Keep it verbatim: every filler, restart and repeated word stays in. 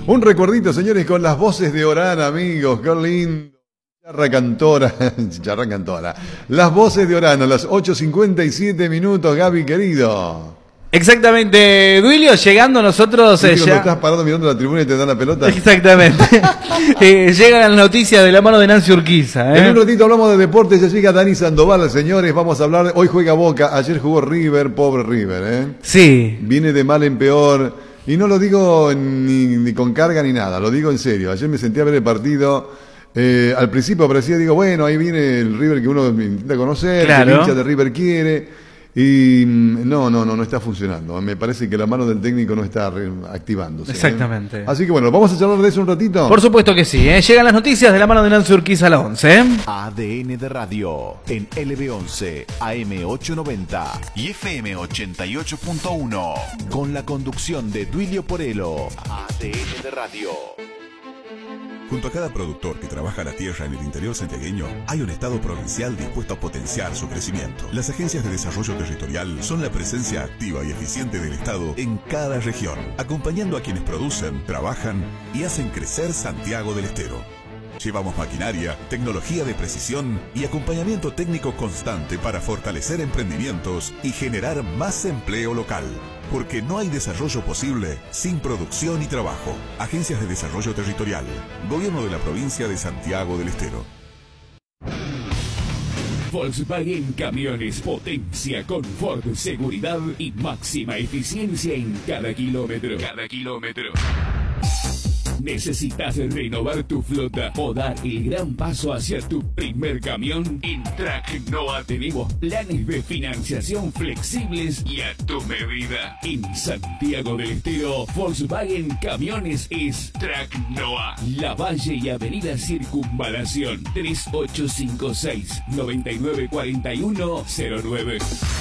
Un recuerdito, señores, con las voces de Orán, amigos, qué lindo. Chicharra cantora, chicharra cantora. Las voces de Orán a las ocho cincuenta y siete minutos, Gaby querido. Exactamente, Duilio, llegando nosotros ¿Sí, eh, cuando ya... estás parado mirando la tribuna y te dan la pelota? Exactamente. eh, llegan las noticias de la mano de Nancy Urquiza. ¿eh? En un ratito hablamos de deportes, ya llega Dani Sandoval, señores, vamos a hablar, hoy juega Boca, ayer jugó River, pobre River, ¿eh? Sí. Viene de mal en peor, y no lo digo ni, ni con carga ni nada, lo digo en serio, ayer me senté a ver el partido, eh, al principio parecía, digo, bueno, ahí viene el River que uno intenta conocer, claro. que el hincha de River quiere... Y no, no, no, no está funcionando. Me parece que la mano del técnico no está activándose. Exactamente. ¿eh? Así que bueno, ¿vamos a charlar de eso un ratito? Por supuesto que sí. ¿eh? Llegan las noticias de la mano de Nancy Urquiza a las once. ¿eh? A D N de Radio en L B once, A M ochocientos noventa y F M ochenta y ocho punto uno. Con la conducción de Duilio Porello. A D N de Radio. Junto a cada productor que trabaja la tierra en el interior santiagueño, hay un Estado provincial dispuesto a potenciar su crecimiento. Las agencias de desarrollo territorial son la presencia activa y eficiente del Estado en cada región, acompañando a quienes producen, trabajan y hacen crecer Santiago del Estero. Llevamos maquinaria, tecnología de precisión y acompañamiento técnico constante para fortalecer emprendimientos y generar más empleo local. Porque no hay desarrollo posible sin producción y trabajo. Agencias de Desarrollo Territorial. Gobierno de la provincia de Santiago del Estero. Volkswagen Camiones, potencia, confort, seguridad y máxima eficiencia en cada kilómetro. Cada kilómetro. ¿Necesitas renovar tu flota o dar el gran paso hacia tu primer camión? En Tracnoa tenemos planes de financiación flexibles y a tu medida. En Santiago del Estero, Volkswagen Camiones es Tracnoa. La Valle y Avenida Circunvalación tres ocho cinco seis, nueve nueve cuatro uno cero nueve.